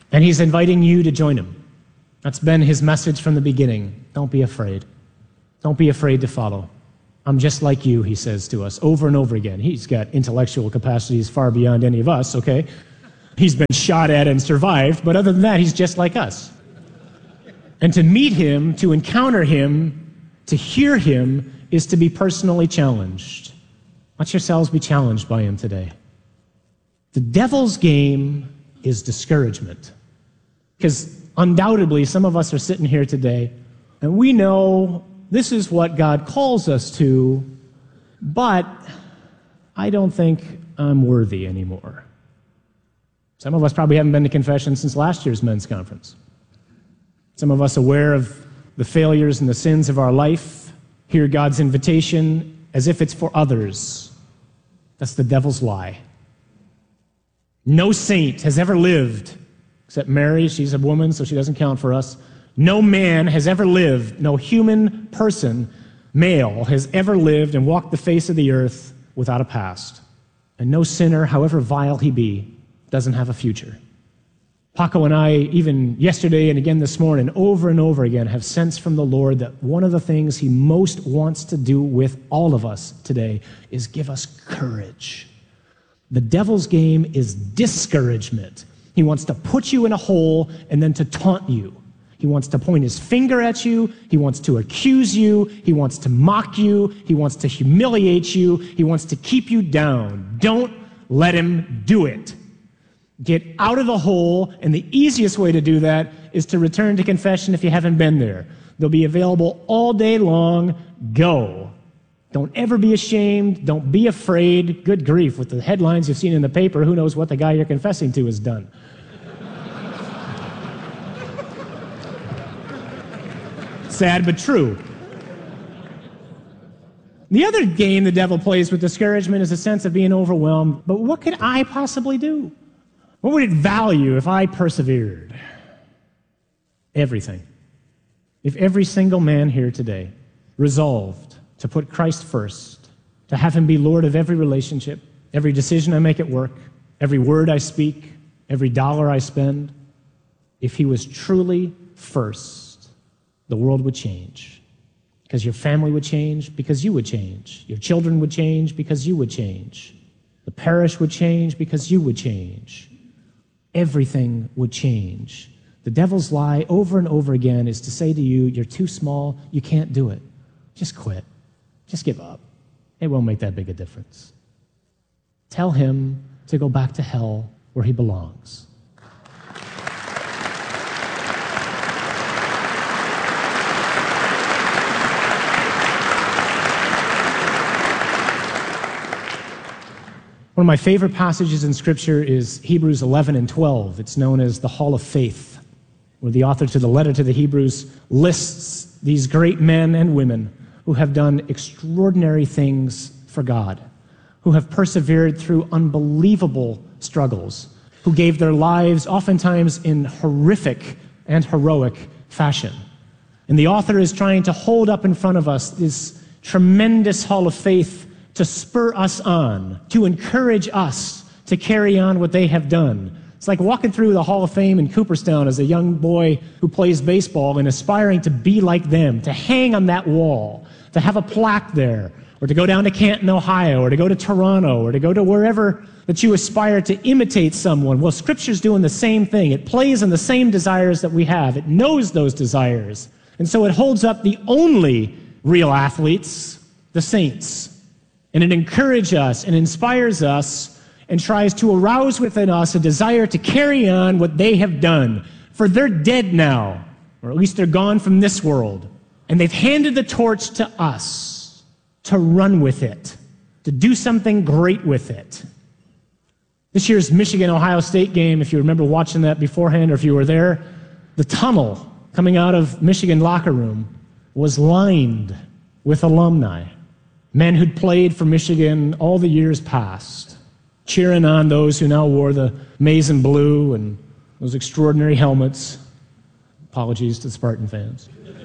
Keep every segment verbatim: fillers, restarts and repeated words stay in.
And he's inviting you to join him. That's been his message from the beginning. Don't be afraid. Don't be afraid to follow. I'm just like you, he says to us over and over again. He's got intellectual capacities far beyond any of us, okay? He's been shot at and survived, but other than that, he's just like us. And to meet him, to encounter him, to hear him, is to be personally challenged. Let yourselves be challenged by him today. The devil's game is discouragement. Because undoubtedly, some of us are sitting here today, and we know this is what God calls us to, but I don't think I'm worthy anymore. Some of us probably haven't been to confession since last year's men's conference. Some of us aware of the failures and the sins of our life, hear God's invitation as if it's for others. That's the devil's lie. No saint has ever lived, except Mary. She's a woman, so she doesn't count for us. No man has ever lived, no human person, male, has ever lived and walked the face of the earth without a past. And no sinner, however vile he be, doesn't have a future. Paco and I, even yesterday and again this morning, over and over again, have sensed from the Lord that one of the things he most wants to do with all of us today is give us courage. The devil's game is discouragement. He wants to put you in a hole and then to taunt you. He wants to point his finger at you. He wants to accuse you. He wants to mock you. He wants to humiliate you. He wants to keep you down. Don't let him do it. Get out of the hole, and the easiest way to do that is to return to confession if you haven't been there. They'll be available all day long. Go. Don't ever be ashamed. Don't be afraid. Good grief, with the headlines you've seen in the paper, who knows what the guy you're confessing to has done. Sad but true. The other game the devil plays with discouragement is a sense of being overwhelmed. But what could I possibly do? What would it value if I persevered? Everything. If every single man here today resolved to put Christ first, to have him be Lord of every relationship, every decision I make at work, every word I speak, every dollar I spend, if he was truly first, the world would change. Because your family would change, because you would change. Your children would change, because you would change. The parish would change, because you would change. Everything would change. The devil's lie over and over again is to say to you, you're too small, you can't do it. Just quit. Just give up. It won't make that big a difference. Tell him to go back to hell where he belongs. One of my favorite passages in Scripture is Hebrews eleven and twelve. It's known as the Hall of Faith, where the author to the letter to the Hebrews lists these great men and women who have done extraordinary things for God, who have persevered through unbelievable struggles, who gave their lives oftentimes in horrific and heroic fashion. And the author is trying to hold up in front of us this tremendous Hall of Faith to spur us on, to encourage us to carry on what they have done. It's like walking through the Hall of Fame in Cooperstown as a young boy who plays baseball and aspiring to be like them, to hang on that wall, to have a plaque there, or to go down to Canton, Ohio, or to go to Toronto, or to go to wherever that you aspire to imitate someone. Well, Scripture's doing the same thing. It plays on the same desires that we have. It knows those desires. And so it holds up the only real athletes, the saints. And it encourages us and inspires us and tries to arouse within us a desire to carry on what they have done. For they're dead now, or at least they're gone from this world. And they've handed the torch to us to run with it, to do something great with it. This year's Michigan-Ohio State game, if you remember watching that beforehand or if you were there, the tunnel coming out of Michigan locker room was lined with alumni. Men who'd played for Michigan all the years past, cheering on those who now wore the maize and blue and those extraordinary helmets. Apologies to the Spartan fans.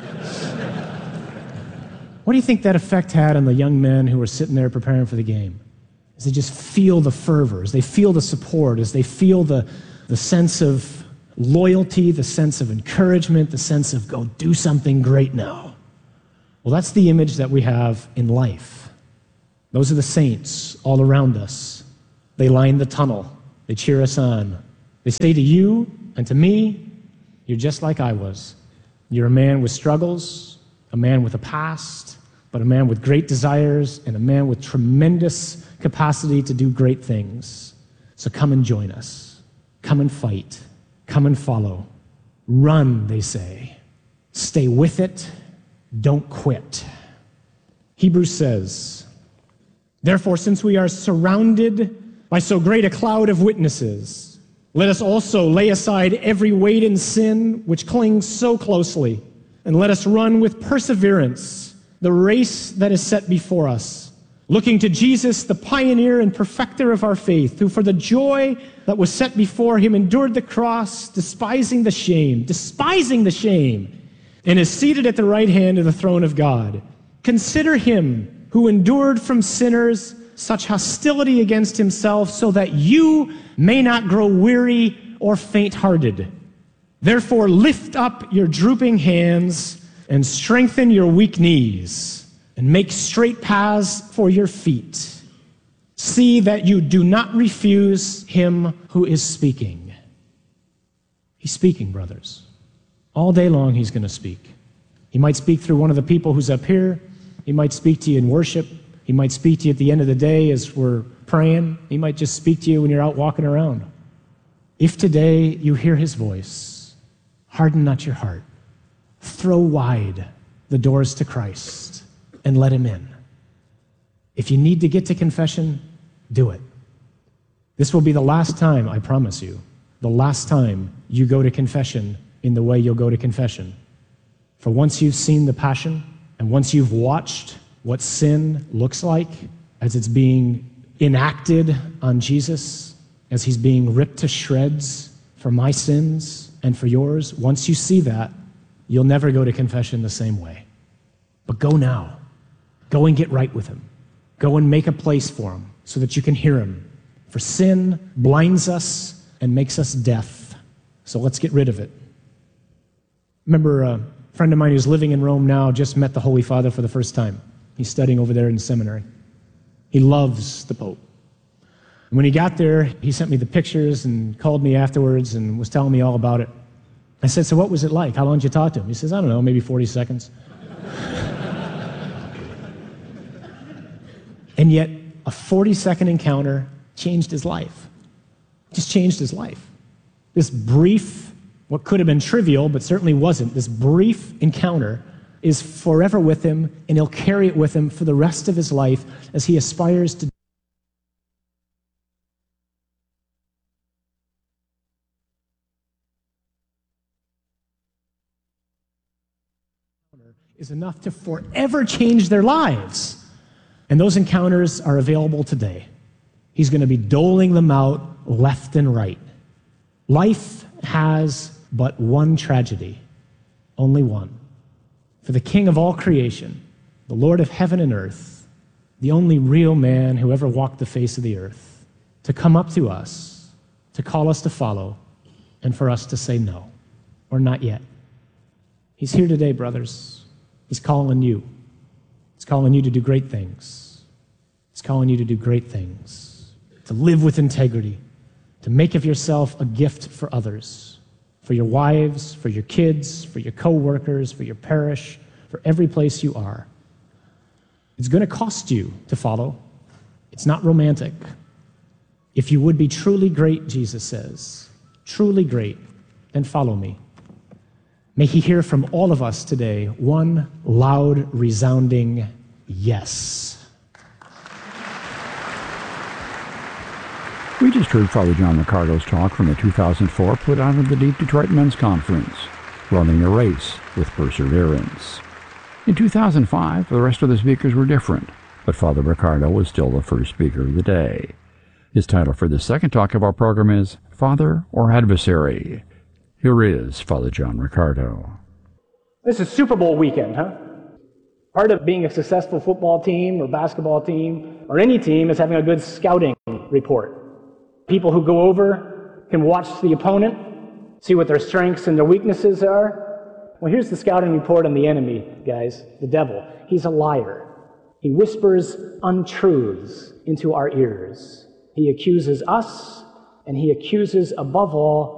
What do you think that effect had on the young men who were sitting there preparing for the game? As they just feel the fervor, as they feel the support, as they feel the, the sense of loyalty, the sense of encouragement, the sense of go do something great now. Well, that's the image that we have in life. Those are the saints all around us. They line the tunnel. They cheer us on. They say to you and to me, you're just like I was. You're a man with struggles, a man with a past, but a man with great desires and a man with tremendous capacity to do great things. So come and join us. Come and fight. Come and follow. Run, they say. Stay with it. Don't quit. Hebrews says, therefore, since we are surrounded by so great a cloud of witnesses, let us also lay aside every weight and sin which clings so closely, and let us run with perseverance the race that is set before us, looking to Jesus, the pioneer and perfecter of our faith, who for the joy that was set before him endured the cross, despising the shame, despising the shame, and is seated at the right hand of the throne of God. Consider him who endured from sinners such hostility against himself, so that you may not grow weary or faint-hearted. Therefore, lift up your drooping hands and strengthen your weak knees, and make straight paths for your feet. See that you do not refuse him who is speaking. He's speaking, brothers. All day long he's going to speak. He might speak through one of the people who's up here. He might speak to you in worship. He might speak to you at the end of the day as we're praying. He might just speak to you when you're out walking around. If today you hear his voice, harden not your heart. Throw wide the doors to Christ and let him in. If you need to get to confession, do it. This will be the last time, I promise you, the last time you go to confession in the way you'll go to confession. For once you've seen the passion, and once you've watched what sin looks like as it's being enacted on Jesus, as he's being ripped to shreds for my sins and for yours, once you see that, you'll never go to confession the same way. But go now. Go and get right with him. Go and make a place for him so that you can hear him. For sin blinds us and makes us deaf. So let's get rid of it. Remember, a friend of mine who's living in Rome now just met the Holy Father for the first time. He's studying over there in seminary. He loves the Pope. And when he got there, he sent me the pictures and called me afterwards and was telling me all about it. I said, so what was it like? How long did you talk to him? He says, I don't know, maybe forty seconds. And yet, a forty-second encounter changed his life. Just changed his life. This brief, what could have been trivial, but certainly wasn't, this brief encounter is forever with him, and he'll carry it with him for the rest of his life as he aspires to is enough to forever change their lives. And those encounters are available today. He's going to be doling them out left and right. Life has but one tragedy, only one. For the King of all creation, the Lord of heaven and earth, the only real man who ever walked the face of the earth, to come up to us, to call us to follow, and for us to say no, or not yet. He's here today, brothers. He's calling you. He's calling you to do great things. He's calling you to do great things, to live with integrity, to make of yourself a gift for others, for your wives, for your kids, for your co-workers, for your parish, for every place you are. It's going to cost you to follow. It's not romantic. If you would be truly great, Jesus says, truly great, then follow me. May he hear from all of us today one loud, resounding yes. We just heard Father John Riccardo's talk from the two thousand four Put Out of the Deep Detroit Men's Conference, Running a Race with Perseverance. In two thousand five, the rest of the speakers were different, but Father Riccardo was still the first speaker of the day. His title for the second talk of our program is Father or Adversary? Here is Father John Riccardo. This is Super Bowl weekend, huh? Part of being a successful football team or basketball team or any team is having a good scouting report. People who go over can watch the opponent, See what their strengths and their weaknesses are? Well, here's the scouting report on the enemy, guys, the devil. He's a liar. He whispers untruths into our ears. He accuses us, and he accuses, above all,